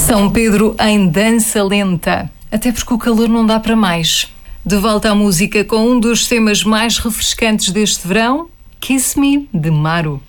São Pedro em dança lenta, até porque o calor não dá para mais. De volta à música com um dos temas mais refrescantes deste verão, Kiss Me, de Maru.